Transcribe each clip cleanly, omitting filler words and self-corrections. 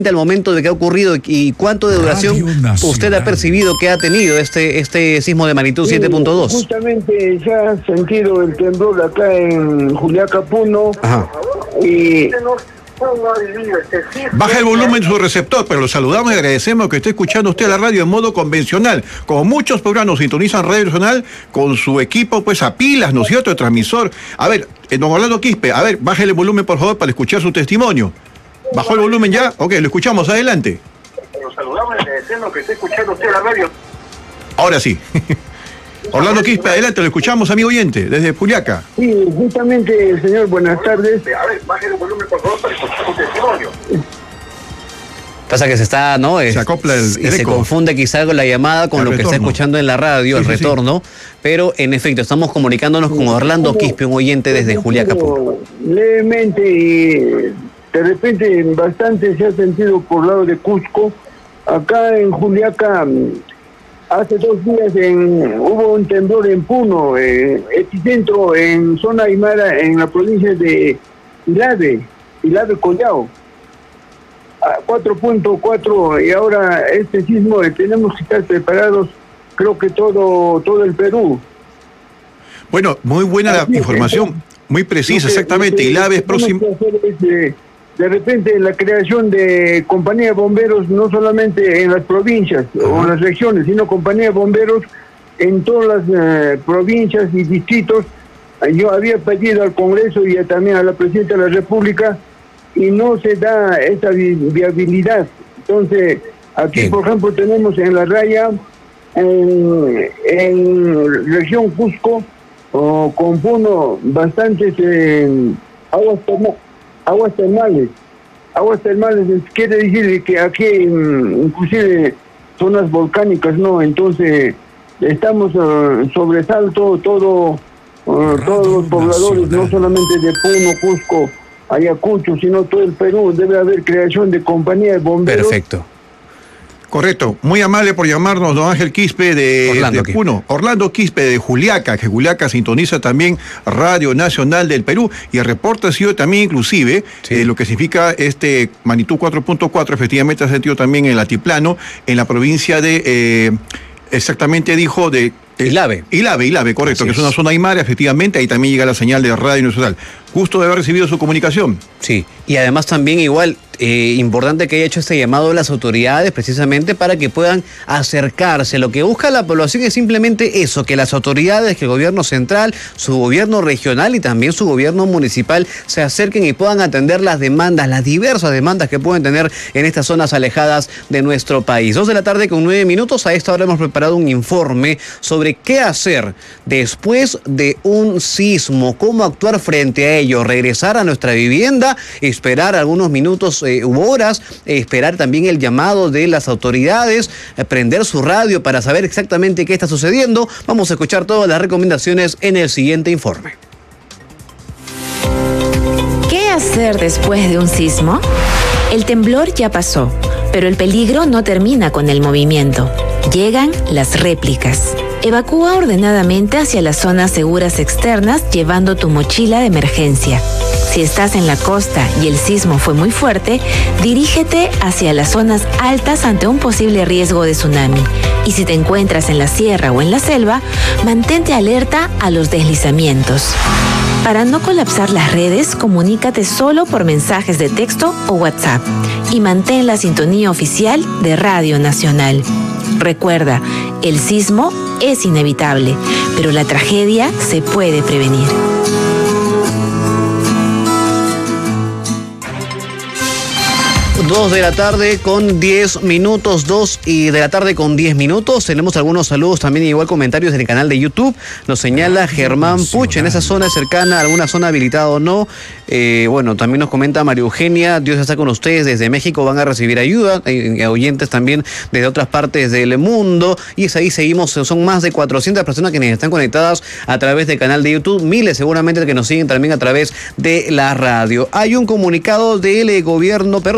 al momento de que ha ocurrido y cuánto de duración usted ha percibido que ha tenido este sismo de magnitud 7.2. Justamente se ha sentido el temblor acá en Juliaca, Puno. Ajá. Y baja el volumen de su receptor, pero lo saludamos y agradecemos que esté escuchando usted la radio en modo convencional. Como muchos peruanos sintonizan Radio Nacional con su equipo pues a pilas, ¿no es cierto?, de transmisor. A ver, don Orlando Quispe, a ver, bájale el volumen por favor para escuchar su testimonio. ¿Bajó el volumen ya? Ok, lo escuchamos, adelante. Los saludamos y agradecemos que esté escuchando usted la radio. Ahora sí. Orlando Quispe, adelante, lo escuchamos, amigo oyente, desde Juliaca. sí, justamente, señor, buenas tardes. A ver, baje el volumen por favor para escuchar su testimonio. Pasa que se está, ¿no? Se acopla el se eco. confunde quizá con la llamada, con El lo que retorno. está escuchando en la radio, Sí, el sí, retorno. Pero, en efecto, estamos comunicándonos con Orlando Quispe, un oyente desde Juliaca, Puno. Levemente y de repente bastante se ha sentido por lado de Cusco. Acá en Juliaca, hace 2 días hubo un temblor en Puno, epicentro en zona Aymara, en la provincia de Ilave Collao. A 4.4, y ahora este sismo tenemos que estar preparados, creo que todo el Perú. Bueno, muy buena la información, muy precisa, exactamente. Ilave es próximo. De repente la creación de compañía de bomberos, no solamente en las provincias o en las regiones, sino compañía de bomberos en todas las provincias y distritos. Yo había pedido al Congreso y también a la Presidenta de la República y no se da esa viabilidad. Entonces, aquí por ejemplo tenemos en La Raya, en región Cusco, con Puno, bastantes aguas termales. Aguas termales quiere decir que aquí inclusive zonas volcánicas, ¿no? Entonces estamos sobresalto todos los pobladores, no solamente de Puno, Cusco, Ayacucho, sino todo el Perú. Debe haber creación de compañía de bomberos. Perfecto. Correcto, muy amable por llamarnos, don Ángel Quispe de Puno. Orlando Quispe de Juliaca, que Juliaca sintoniza también Radio Nacional del Perú, y el reporte ha sido también inclusive, lo que significa magnitud 4.4, efectivamente ha sentido también en el altiplano, en la provincia de, exactamente dijo, de Ilave, correcto, así que es una zona aymara, efectivamente, ahí también llega la señal de Radio Nacional. Gusto de haber recibido su comunicación. Sí, y además también igual, importante que haya hecho este llamado a las autoridades precisamente para que puedan acercarse. Lo que busca la población es simplemente eso, que las autoridades, que el gobierno central, su gobierno regional y también su gobierno municipal se acerquen y puedan atender las demandas, las diversas demandas que pueden tener en estas zonas alejadas de nuestro país. 2:09 p.m, a esta hora hemos preparado un informe sobre qué hacer después de un sismo, cómo actuar frente a ello, regresar a nuestra vivienda, esperar algunos minutos u horas, esperar también el llamado de las autoridades, prender su radio para saber exactamente qué está sucediendo. Vamos a escuchar todas las recomendaciones en el siguiente informe. ¿Qué hacer después de un sismo? El temblor ya pasó, pero el peligro no termina con el movimiento. Llegan las réplicas. Evacúa ordenadamente hacia las zonas seguras externas llevando tu mochila de emergencia. Si estás en la costa y el sismo fue muy fuerte, dirígete hacia las zonas altas ante un posible riesgo de tsunami. Y si te encuentras en la sierra o en la selva, mantente alerta a los deslizamientos. Para no colapsar las redes, comunícate solo por mensajes de texto o WhatsApp y mantén la sintonía oficial de Radio Nacional. Recuerda, el sismo es inevitable, pero la tragedia se puede prevenir. 2 de la tarde con 10 minutos, 2 de la tarde con 10 minutos. Tenemos algunos saludos también, igual comentarios en el canal de YouTube. Nos señala Germán Puch, en esa zona cercana, alguna zona habilitada o no. Bueno, también nos comenta María Eugenia, Dios está con ustedes desde México, van a recibir ayuda. Oyentes también desde otras partes del mundo. Y es ahí seguimos, son más de 400 personas que están conectadas a través del canal de YouTube. Miles seguramente que nos siguen también a través de la radio. Hay un comunicado del gobierno, de la Dirección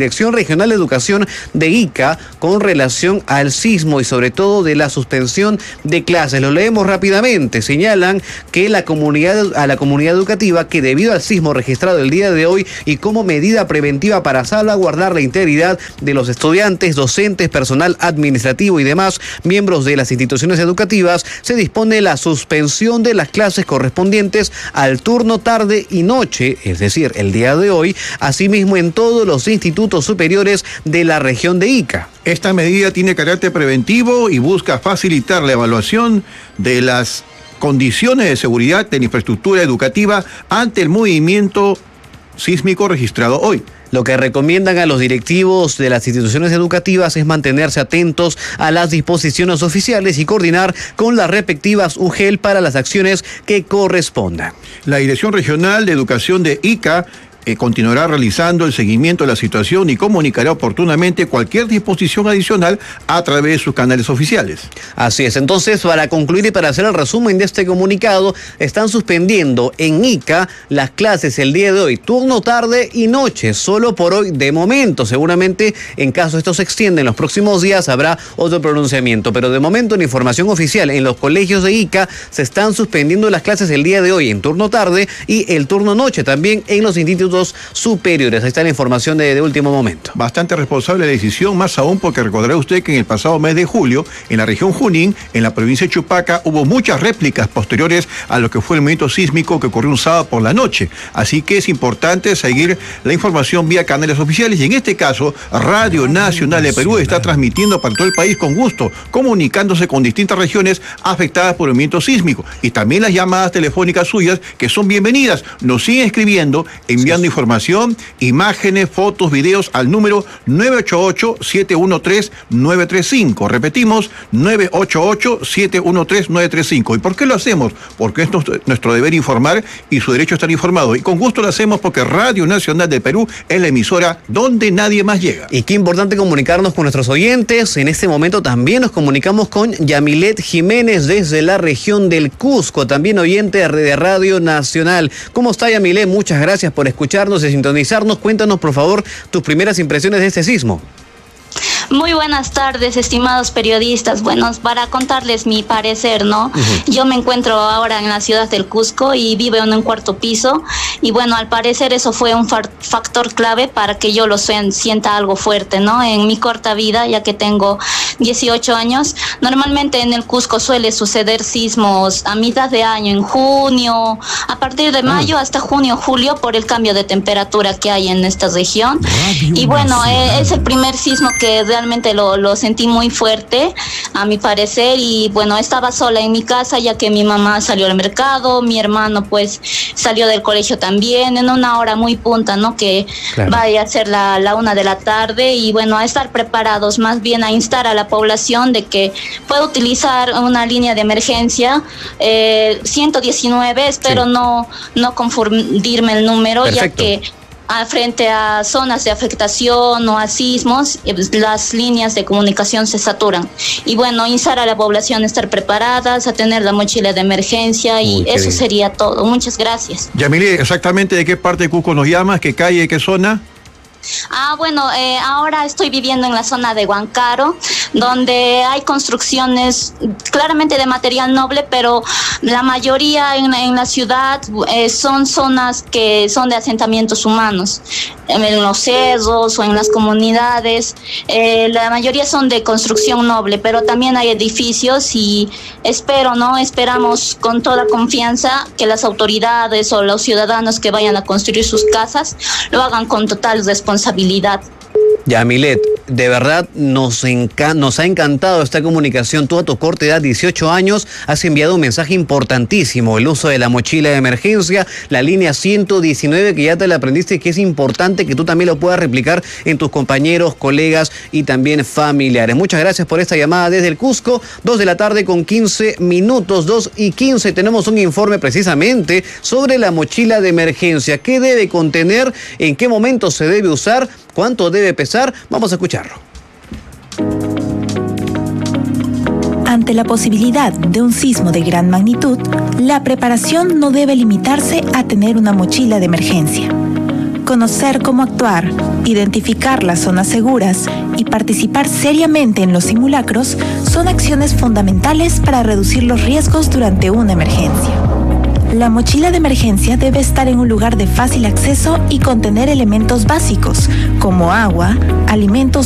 Dirección Regional de Educación de Ica con relación al sismo y sobre todo de la suspensión de clases. Lo leemos rápidamente. Señalan que a la comunidad educativa que debido al sismo registrado el día de hoy y como medida preventiva para salvaguardar la integridad de los estudiantes, docentes, personal administrativo y demás miembros de las instituciones educativas, se dispone la suspensión de las clases correspondientes al turno tarde y noche, es decir, el día de hoy, asimismo en todos los institutos superiores de la región de Ica. Esta medida tiene carácter preventivo y busca facilitar la evaluación de las condiciones de seguridad de la infraestructura educativa ante el movimiento sísmico registrado hoy. Lo que recomiendan a los directivos de las instituciones educativas es mantenerse atentos a las disposiciones oficiales y coordinar con las respectivas UGEL para las acciones que correspondan. La Dirección Regional de Educación de Ica continuará realizando el seguimiento de la situación y comunicará oportunamente cualquier disposición adicional a través de sus canales oficiales. Así es. Entonces, para concluir y para hacer el resumen de este comunicado, están suspendiendo en Ica las clases el día de hoy, turno tarde y noche, solo por hoy de momento. Seguramente, en caso esto se extienda en los próximos días, habrá otro pronunciamiento. Pero de momento, en información oficial, en los colegios de Ica se están suspendiendo las clases el día de hoy en turno tarde y el turno noche también en los institutos superiores. Ahí está la información de último momento. Bastante responsable la decisión, más aún porque recordará usted que en el pasado mes de julio, en la región Junín, en la provincia de Chupaca, hubo muchas réplicas posteriores a lo que fue el movimiento sísmico que ocurrió un sábado por la noche. Así que es importante seguir la información vía canales oficiales y en este caso, Radio Nacional de Perú está transmitiendo para todo el país con gusto, comunicándose con distintas regiones afectadas por el movimiento sísmico y también las llamadas telefónicas suyas que son bienvenidas. Nos siguen escribiendo, enviando información, imágenes, fotos, videos al número 988-713-935. Repetimos, 988-713-935. ¿Y por qué lo hacemos? Porque es nuestro deber informar y su derecho a estar informado. Y con gusto lo hacemos porque Radio Nacional de Perú es la emisora donde nadie más llega. Y qué importante comunicarnos con nuestros oyentes. En este momento también nos comunicamos con Yamilet Jiménez desde la región del Cusco, también oyente de Radio Nacional. ¿Cómo está, Yamilet? Muchas gracias por escucharnos y sintonizarnos. Cuéntanos, por favor, tus primeras impresiones de este sismo. Muy buenas tardes, estimados periodistas. Bueno, para contarles mi parecer, ¿no? Yo me encuentro ahora en la ciudad del Cusco y vivo en un cuarto piso. Y bueno, al parecer eso fue un factor clave para que yo lo sienta algo fuerte, ¿no? En mi corta vida, ya que tengo 18 años, normalmente en el Cusco suele suceder sismos a mitad de año, en junio, a partir de mayo hasta junio, julio, por el cambio de temperatura que hay en esta región. Y bueno, es el primer sismo que realmente lo sentí muy fuerte, a mi parecer, y bueno, estaba sola en mi casa ya que mi mamá salió al mercado, mi hermano pues salió del colegio también, en una hora muy punta, ¿no? Que claro, vaya a ser la 1 de la tarde, y bueno, a estar preparados, más bien a instar a la población de que pueda utilizar una línea de emergencia, 119, espero sí, no confundirme el número. Perfecto. Ya que frente a zonas de afectación o a sismos, las líneas de comunicación se saturan. Y bueno, instar a la población a estar preparadas, a tener la mochila de emergencia, y eso sería todo. Muchas gracias. Yamile, ¿exactamente de qué parte de Cusco nos llamas? ¿Qué calle, qué zona? Bueno, ahora estoy viviendo en la zona de Huancaro, donde hay construcciones claramente de material noble, pero la mayoría en la ciudad son zonas que son de asentamientos humanos, en los cerros o en las comunidades. La mayoría son de construcción noble, pero también hay edificios, y esperamos con toda confianza que las autoridades o los ciudadanos que vayan a construir sus casas lo hagan con total responsabilidad. Yamilet, de verdad nos ha encantado esta comunicación. Tú a tu corta edad, 18 años, has enviado un mensaje importantísimo, el uso de la mochila de emergencia, la línea 119 que ya te la aprendiste y que es importante que tú también lo puedas replicar en tus compañeros, colegas y también familiares. Muchas gracias por esta llamada desde el Cusco, 2 de la tarde con 15 minutos, 2:15. Tenemos un informe precisamente sobre la mochila de emergencia. ¿Qué debe contener? ¿En qué momento se debe usar? ¿Cuánto debe pesar? Vamos a escucharlo. Ante la posibilidad de un sismo de gran magnitud, la preparación no debe limitarse a tener una mochila de emergencia. Conocer cómo actuar, identificar las zonas seguras y participar seriamente en los simulacros son acciones fundamentales para reducir los riesgos durante una emergencia. La mochila de emergencia debe estar en un lugar de fácil acceso y contener elementos básicos como agua, alimentos